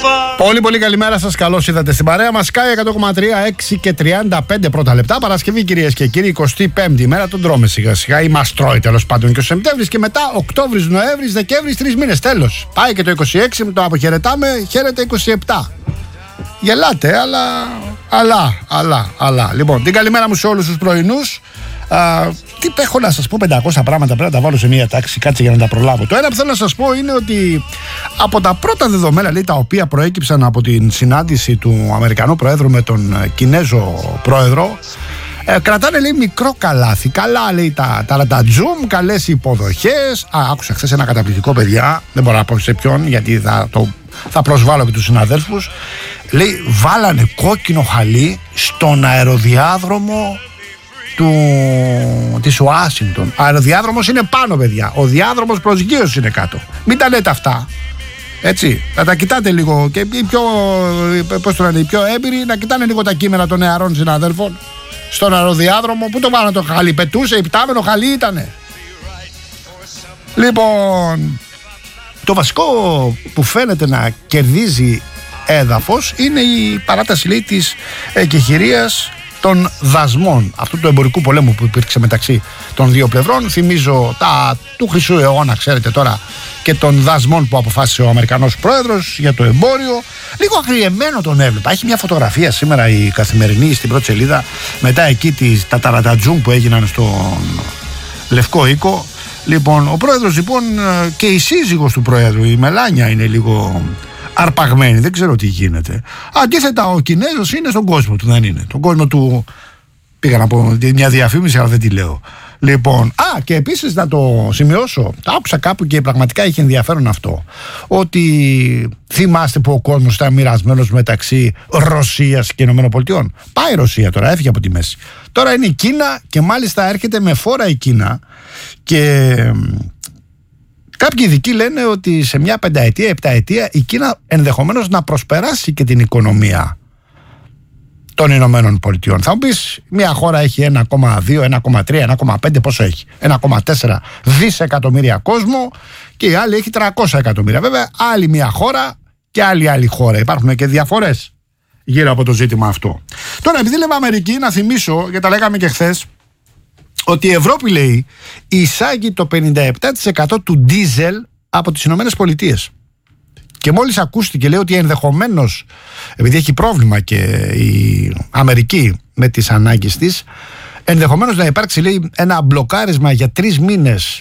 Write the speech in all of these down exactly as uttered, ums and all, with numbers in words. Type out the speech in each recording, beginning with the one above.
Πολύ πολύ καλημέρα σας, καλώς ήρθατε στην παρέα μας. Sky εκατό κόμμα τρία, έξι και τριάντα πέντε πρώτα λεπτά. Παρασκευή, κυρίες και κύριοι, εικοστή πέμπτη ημέρα. Τον τρώμε σιγά σιγά ή μας τρώει τέλος πάντων και ο Σεπτέμβρης και μετά Οκτώβρης, Νοέμβρης, Δεκέμβρης, τρεις μήνες τέλος. Πάει και το είκοσι έξι, με το αποχαιρετάμε, χαίρεται είκοσι επτά. Γελάτε, αλλά, αλλά, αλλά, αλλά. Λοιπόν, την καλημέρα μου σε όλους τους πρωινούς. Α, τι έχω να σας πω, πεντακόσια πράγματα πρέπει να τα βάλω σε μία τάξη, κάτσε για να τα προλάβω. Το ένα που θέλω να σας πω είναι ότι από τα πρώτα δεδομένα, λέει, τα οποία προέκυψαν από την συνάντηση του Αμερικανού Προέδρου με τον Κινέζο Πρόεδρο, ε, κρατάνε, λέει, μικρό καλάθι. Καλά, λέει, τα, τα, τα zoom, καλές υποδοχές. Α, άκουσα χθες ένα καταπληκτικό, παιδιά, δεν μπορώ να πω σε ποιον, γιατί θα, το, θα προσβάλλω και τους συναδέλφους. Λέει, βάλανε κόκκινο χαλί στον αεροδιάδρομο του, της Ουάσιγκτον. Ο αεροδιάδρομος είναι πάνω, παιδιά. Ο διάδρομος προσγείωσης είναι κάτω. Μην τα λέτε αυτά. Έτσι. Θα τα κοιτάτε λίγο και οι πιο, πώς το λένε, οι πιο έμπειροι να κοιτάνε λίγο τα κείμενα των νεαρών συναδέλφων. Στον αεροδιάδρομο, πού το βάλανε το χαλί? Πετούσε, υπτάμενο χαλί ήτανε. Λοιπόν, το βασικό που φαίνεται να κερδίζει έδαφος είναι η παράταση, λέει, της εκεχηρίας των δασμών αυτού του εμπορικού πολέμου που υπήρξε μεταξύ των δύο πλευρών. Θυμίζω τα του χρυσού αιώνα, ξέρετε τώρα, και των δασμών που αποφάσισε ο Αμερικανός Πρόεδρος για το εμπόριο. Λίγο αγριεμένο τον έβλεπα. Έχει μια φωτογραφία σήμερα η Καθημερινή στην πρώτη σελίδα, μετά εκεί τις, τα ταρατατζούμ που έγιναν στον Λευκό Οίκο. Λοιπόν, ο Πρόεδρος, λοιπόν, και η σύζυγος του Προέδρου, η Μελάνια, είναι λίγο αρπαγμένη, δεν ξέρω τι γίνεται. Αντίθετα, ο Κινέζος είναι στον κόσμο του, δεν είναι. Τον κόσμο του, πήγα να πω μια διαφήμιση, αλλά δεν τη λέω. Λοιπόν, α, και επίσης να το σημειώσω, το άκουσα κάπου και πραγματικά είχε ενδιαφέρον αυτό, ότι θυμάστε που ο κόσμος ήταν μοιρασμένος μεταξύ Ρωσίας και ΗΠΑ. Πάει η Ρωσία τώρα, έφυγε από τη μέση. Τώρα είναι η Κίνα και μάλιστα έρχεται με φόρα η Κίνα και κάποιοι ειδικοί λένε ότι σε μια πενταετία, επταετία η Κίνα ενδεχομένως να προσπεράσει και την οικονομία των Ηνωμένων Πολιτειών. Θα μου πεις, μια χώρα έχει ένα κόμμα δύο, ένα κόμμα τρία, ένα κόμμα πέντε, πόσο έχει? ένα κόμμα τέσσερα δισεκατομμύρια κόσμο και η άλλη έχει τριακόσια εκατομμύρια. Βέβαια, άλλη μια χώρα και άλλη άλλη χώρα. Υπάρχουν και διαφορές γύρω από το ζήτημα αυτό. Τώρα, επειδή λέμε Αμερική, να θυμίσω, γιατί τα λέγαμε και χθες, ότι η Ευρώπη, λέει, εισάγει το πενήντα επτά τοις εκατό του ντίζελ από τις Ηνωμένες Πολιτείες. Και μόλις ακούστηκε, λέει, ότι ενδεχομένως, επειδή έχει πρόβλημα και η Αμερική με τις ανάγκες της, ενδεχομένως να υπάρξει, λέει, ένα μπλοκάρισμα για τρεις μήνες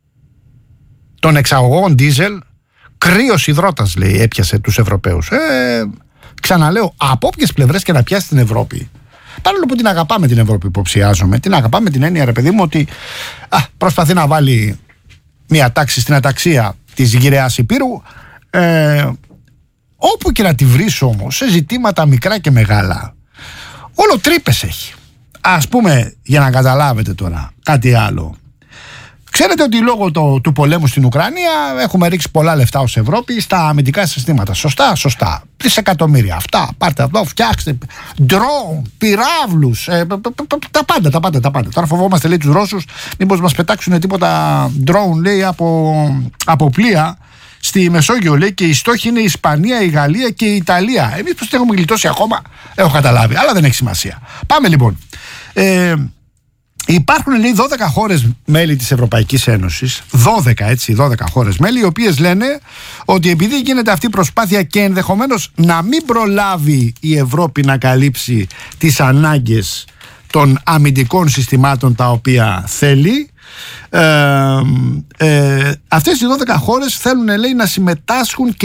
των εξαγωγών ντίζελ. Κρύος υδρότας, λέει, έπιασε τους Ευρωπαίους. Ε, ξαναλέω, από όποιες πλευρές και να πιάσει την Ευρώπη, παρόλο που την αγαπάμε την Ευρώπη, υποψιάζομαι, την αγαπάμε την έννοια, ρε παιδί μου, ότι α, προσπαθεί να βάλει μια τάξη στην αταξία της γυραιάς Υπήρου. Ε, όπου και να τη βρεις όμως, σε ζητήματα μικρά και μεγάλα, όλο τρύπες έχει. Ας πούμε, για να καταλάβετε τώρα κάτι άλλο, ξέρετε ότι λόγω το, του πολέμου στην Ουκρανία έχουμε ρίξει πολλά λεφτά ως Ευρώπη στα αμυντικά συστήματα. Σωστά, σωστά. Τρισεκατομμύρια. Αυτά, πάρτε αυτό, φτιάξτε ντρόουν, πυράβλους, ε, τα πάντα, τα πάντα, τα πάντα. Τώρα φοβόμαστε, λέει, τους Ρώσους, μήπως μας πετάξουν τίποτα ντρόουν, λέει, από, από πλοία στη Μεσόγειο, λέει, και οι στόχοι είναι η Ισπανία, η Γαλλία και η Ιταλία. Εμείς πως την έχουμε γλιτώσει ακόμα, έχω καταλάβει, αλλά δεν έχει σημασία. Πάμε λοιπόν. Ε, Υπάρχουν, λέει, δώδεκα χώρες μέλη της Ευρωπαϊκής Ένωσης, δώδεκα, έτσι, δώδεκα χώρες μέλη, οι οποίες λένε ότι επειδή γίνεται αυτή η προσπάθεια και ενδεχομένως να μην προλάβει η Ευρώπη να καλύψει τις ανάγκες των αμυντικών συστημάτων τα οποία θέλει, ε, ε, αυτές οι δώδεκα χώρες θέλουν, λέει, να συμμετάσχουν και